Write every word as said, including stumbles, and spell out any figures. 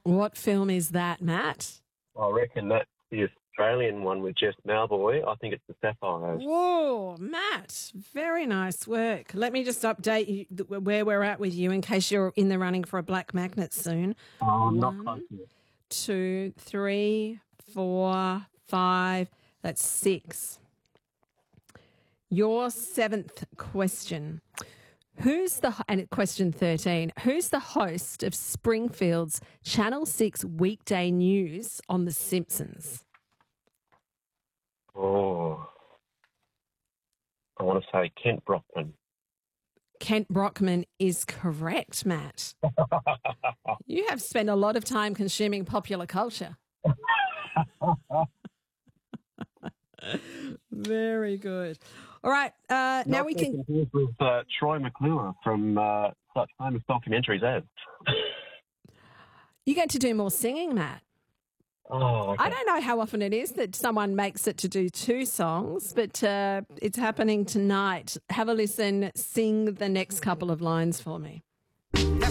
What film is that, Matt? I reckon that's the Australian one with Jess Mauboy. I think it's the Sapphires. Whoa, Matt, very nice work. Let me just update you th- where we're at with you in case you're in the running for a black magnet soon. Oh, I'm not One, close to it. two, three, four, five. That's six. Your seventh question. Who's the, and question thirteen, who's the host of Springfield's Channel six weekday news on The Simpsons? Oh, I want to say Kent Brockman. Kent Brockman is correct, Matt. You have spent a lot of time consuming popular culture. Very good. All right, uh, now we can... Confused with uh, Troy McClure from uh, such famous documentaries as. You get to do more singing, Matt. Oh, okay. I don't know how often it is that someone makes it to do two songs, but uh, it's happening tonight. Have a listen. Sing the next couple of lines for me.